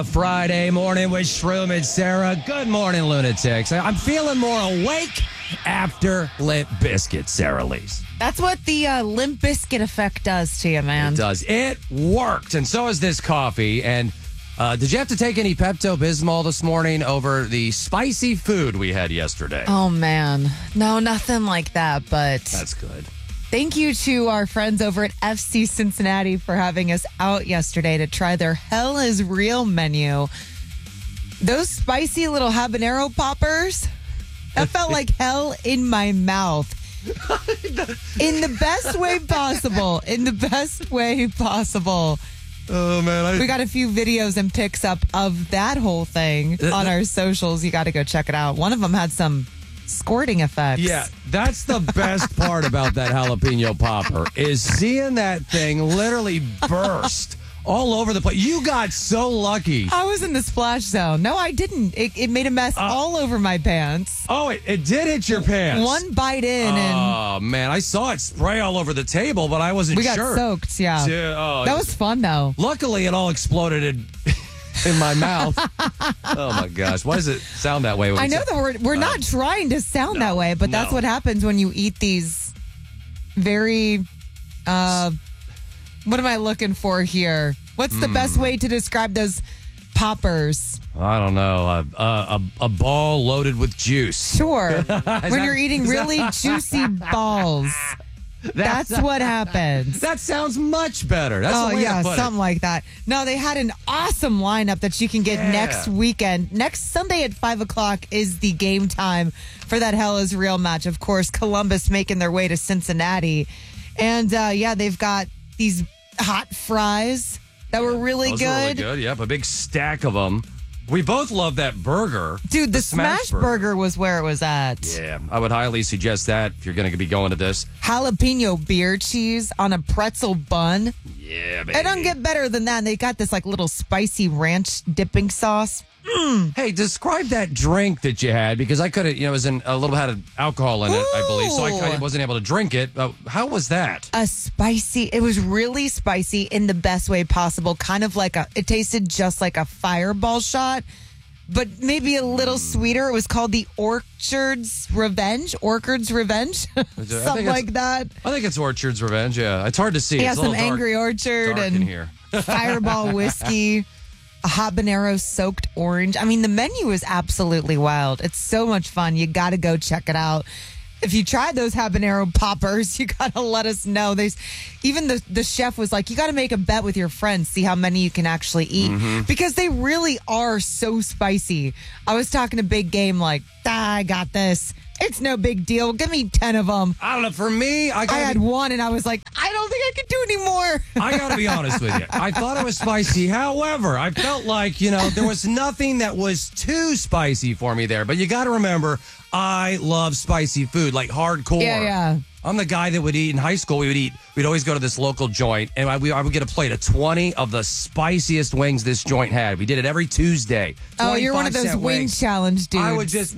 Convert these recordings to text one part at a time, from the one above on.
Friday morning with Shroom and Sarah. Good morning, lunatics. I'm feeling more awake after Limp Bizkit, Sarah Lees. That's what the Limp Bizkit effect does to you, man. It does. It worked. And so is this coffee. And did you have to take any Pepto-Bismol this morning over the spicy food we had yesterday? Oh, man. No, nothing like that, but... That's good. Thank you to our friends over at FC Cincinnati for having us out yesterday to try their Hell is Real menu. Those spicy little habanero poppers, that felt like hell in my mouth. In the best way possible. In the best way possible. Oh, man. We got a few videos and pics up of that whole thing on our socials. You got to go check it out. One of them had some squirting effects. Yeah, that's the best part about that jalapeno popper is seeing that thing literally burst all over the place. You got so lucky. I was in the splash zone. No, I didn't. It made a mess all over my pants. Oh, it did hit your pants. One bite in and... Oh, man. I saw it spray all over the table, but I wasn't sure. We got soaked, yeah. That was fun, though. Luckily, it all exploded in my mouth. Oh, my gosh. Why does it sound that way? I know that we're not trying to sound that way, but that's what happens when you eat these very... what am I looking for here? What's the best way to describe those poppers? I don't know. A ball loaded with juice. Sure. When you're eating really juicy balls. That's what happens. That sounds much better. That's the way to put something like that. No, they had an awesome lineup that you can get next weekend. Next Sunday at 5 o'clock is the game time for that Hell is Real match. Of course, Columbus making their way to Cincinnati. And, they've got these hot fries that were really good. Really good. Yep, a big stack of them. We both love that burger. Dude, the Smash Burger was where it was at. Yeah, I would highly suggest that if you're going to be going to this. Jalapeno beer cheese on a pretzel bun. Yeah, baby. It doesn't get better than that. They got this like little spicy ranch dipping sauce. Hey, describe that drink that you had because I couldn't, it was in a little had of alcohol in it, I believe, so I wasn't able to drink it. How was that? It was really spicy in the best way possible. Kind of like it tasted just like a Fireball shot, but maybe a little sweeter. It was called the Orchard's Revenge, something like that. I think it's Orchard's Revenge, yeah. It's hard to see. Yeah, it's some Angry Orchard and in here. Fireball whiskey. A habanero soaked orange. I mean, the menu is absolutely wild. It's so much fun. You got to go check it out. If you tried those habanero poppers, you got to let us know. Even the chef was like, you got to make a bet with your friends, see how many you can actually eat. Because they really are so spicy. I was talking to Big Game like, I got this. It's no big deal. Give me 10 of them. I don't know. For me, I had one and I was like, I don't think I can do any more. I got to be honest with you. I thought it was spicy. However, I felt like, there was nothing that was too spicy for me there. But you got to remember, I love spicy food, like hardcore. Yeah. I'm the guy that would eat in high school. We'd always go to this local joint, and I would get a plate of 20 of the spiciest wings this joint had. We did it every Tuesday. Oh, you're one of those wing challenge dudes. I would just,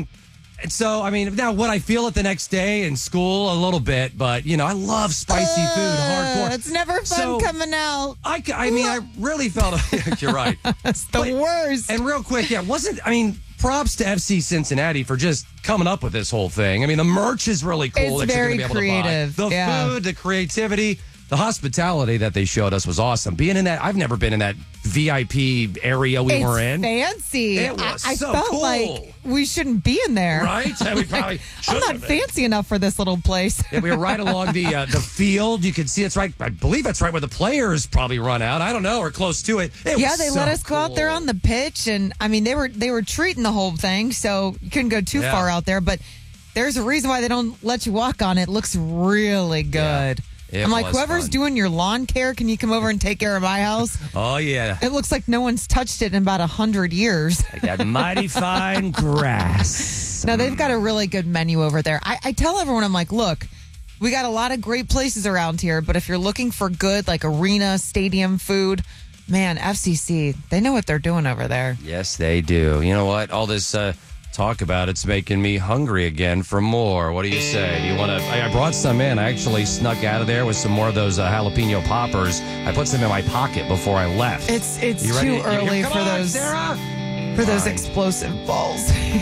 now would I feel it the next day in school? A little bit, but, I love spicy food, hardcore. It's never fun coming out. I really felt, you're right. It's the worst. And real quick, props to FC Cincinnati for just coming up with this whole thing. The merch is really cool. It's very creative. The food, the creativity, the hospitality that they showed us was awesome. Being in that, I've never been in that VIP area we were in. Fancy. It was I so felt cool. like we shouldn't be in there. Right? We probably I'm not fancy enough for this little place. Yeah, we were right along the field. You can see it's right. I believe that's right where the players probably run out. I don't know, or close to it. They let us go out there on the pitch, and they were treating the whole thing, so you couldn't go too far out there. But there's a reason why they don't let you walk on it. It looks really good. Yeah. I'm like, whoever's doing your lawn care, can you come over and take care of my house? Oh, yeah. It looks like no one's touched it in about 100 years. I got mighty fine grass. No, they've got a really good menu over there. I tell everyone, I'm like, look, we got a lot of great places around here, but if you're looking for good, like arena, stadium food, man, FCC, they know what they're doing over there. Yes, they do. You know what? All this Talk about it's making me hungry again for more. What do you say? Do you want to? I brought some in. I actually snuck out of there with some more of those jalapeno poppers. I put some in my pocket before I left. It's You ready? too early Come for on, those Sarah. for those explosive balls.